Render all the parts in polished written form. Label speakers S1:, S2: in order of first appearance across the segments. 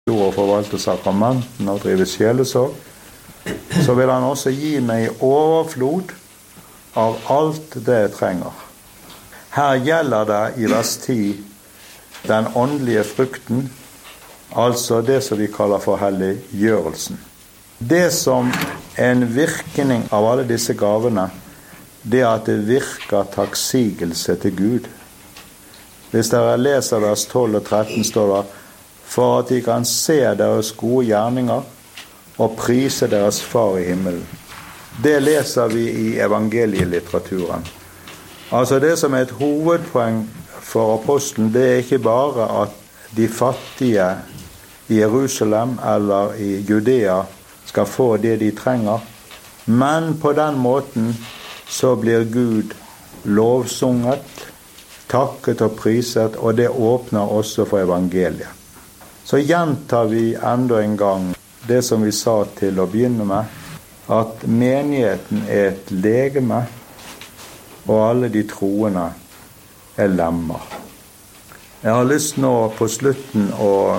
S1: og forvalte sakramenten og drive sjelesorg, så vil han også gi meg overflod av alt det jeg trenger. Her gjelder det i vers 10 den åndelige frukten, altså det som vi kaller for helliggjørelsen. Det som er en virkning av alle disse gavene, det er at det virker takksigelse til Gud. Hvis dere leser vers 12 og 13 står det, for at de kan se deres gode gjerninger og prise deres far i himmelen. Det leser vi i evangelielitteraturen. Altså det som er et hovedpoeng for apostelen, det er ikke bare at de fattige i Jerusalem eller i Judea skal få det de trenger, men på den måten så blir Gud lovsunget, takket og priset, og det åpner også for evangeliet. Så gjentar vi enda en gang det som vi sa til å begynne med, at menigheten er et legeme, og alle de troende er lemmer. Jeg har lyst nå på slutten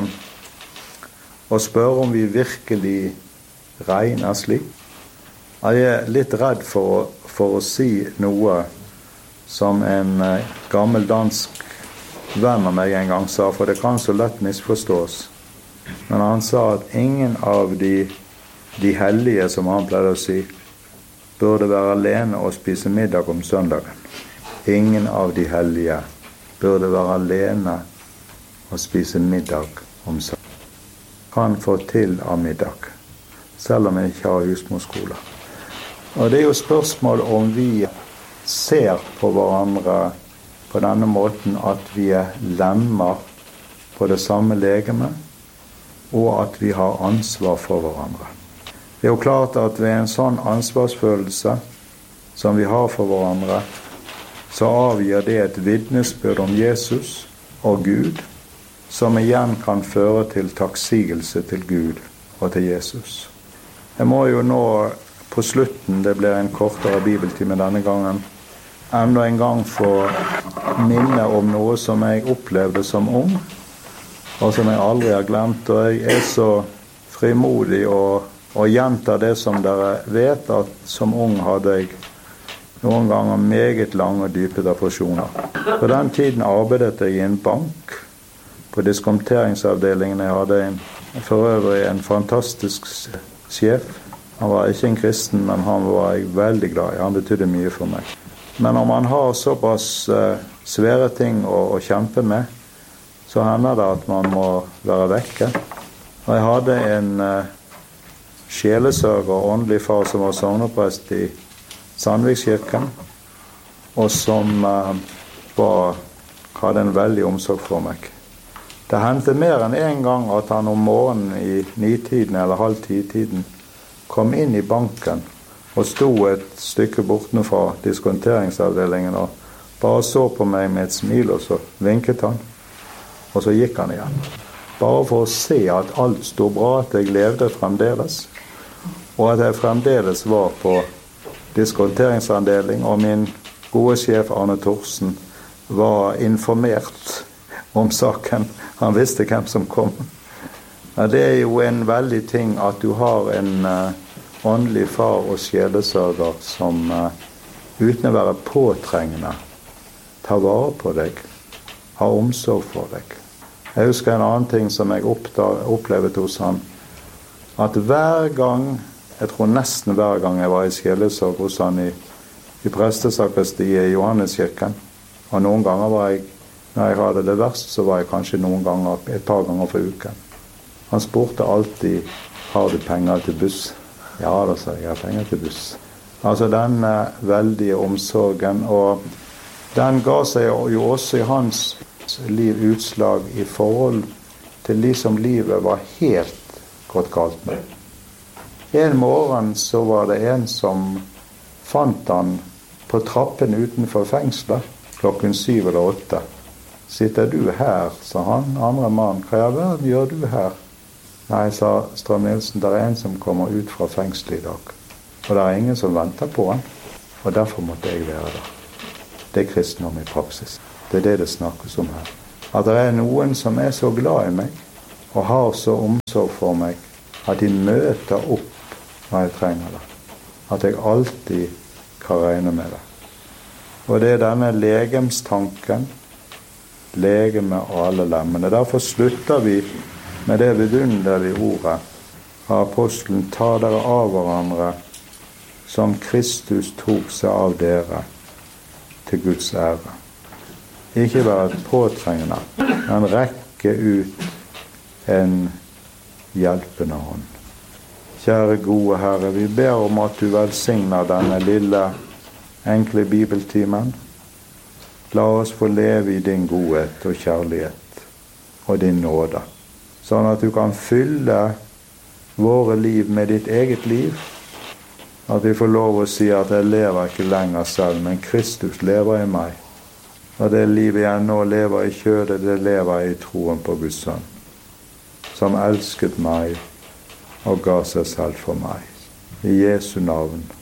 S1: å spørre om vi virkelig regner slik. Jeg er litt redd for å si noe som en gammel dansk venn av meg en gang sa, for det kan så lett misforstås. Men han sa at ingen av de hellige, som han pleide å si, burde være alene og spise middag om søndagen. Ingen av de hellige burde være alene og spise middag om søndagen. Kan få til av middag, selv om jeg ikke har husmorskole. Og det er jo spørsmål om vi ser på hverandre på denne måten at vi er lemmer på det samme legeme, og at vi har ansvar for hverandre. Det er jo klart at ved en sånn ansvarsfølelse som vi har for hverandre, så avgir det et vitnesbyrd om Jesus og Gud, som igjen kan føre til takksigelse til Gud og til Jesus. Jeg må jo nå på slutten, det blir en kortere bibeltime denne gangen, enda en gang få minne om noe som jeg opplevde som ung, og som jeg aldri har glemt, og jeg er så frimodig og gjentar det som dere vet, at som ung hadde jeg noen ganger meget lange og dype depresjoner. På den tiden arbeidet jeg i en bank, på diskonteringsavdelingen. Jeg hadde for øvrig en fantastisk sjef. Han var ikke en kristen, men han var jeg veldig glad i. Han betydde mye for meg. Men når man har såpass svære ting å kjempe med, så hender det at man må være vekke. Og jeg hadde en sjelesørger og åndelig far som var sogneprest i Sandvikskirken, og som hadde en veldig omsorg for meg. Det hendte mer enn en gang at han om morgenen i 9-tiden eller halv 10-tiden kom inn i banken og sto et stykke bortene fra diskonteringsavdelingen og bare så på meg med et smil, og så vinket han, og så gikk han igjen. Bare for å se at alt stod bra, at jeg levde fremdeles, og at jeg fremdeles var på diskonteringsavdeling, og min gode sjef Arne Thorsen var informert om saken. Han visste hvem som kom. Ja, det er jo en veldig ting at du har en åndelig far og sjelesørger som uten å være påtrengende tar vare på deg, har omsorg for deg. Jeg husker en annen ting som jeg opplevde hos han, at hver gang, jeg tror nesten hver gang jeg var i sjelesorg hos han i prestesakristiet i Johanneskirken, og noen ganger var jeg, når jeg hadde det verst, så var jeg kanskje et par ganger for uken. Han spurte alltid, har du penger til buss? Ja, da sa jeg har penger til buss. Altså den veldige omsorgen, og den ga seg jo også i hans liv utslag i forhold til de som livet var helt gått galt med. En morgen så var det en som fant han på trappen utenfor fengslet, klokken 7 eller 8. Sitter du her, sa han, andre mann, hva i all verden gjør du her? Nei, sa Strøm-Nielsen, det er en som kommer ut fra fengselet i dag, og det er ingen som venter på han, og derfor måtte jeg være der. Det er kristendom i praksis. Det er det snakkes om her. At det er noen som er så glad i meg, og har så omsorg for meg at de møter opp når jeg trenger det. At jeg alltid kan regne med det. Og det er denne legemstanken, legeme alle lemmene. Derfor slutter vi med det vidunderlige ordet av apostelen: ta dere av hverandre som Kristus tok seg av dere, til Guds ære. Ikke være påtrengende, men rekke ut en hjelpende hånd. Kjære gode Herre, vi ber om at du velsigner denne lille, enkle bibeltimen. La oss få leve i din godhet og kjærlighet og din nåde, sånn at du kan fylle våre liv med ditt eget liv. At vi får lov å si at jeg lever ikke lenger selv, men Kristus lever i meg. Og det livet jeg nå lever i kjødet, det lever jeg i troen på Guds sønn, som elsket meg og ga seg selv for meg. I Jesu navn.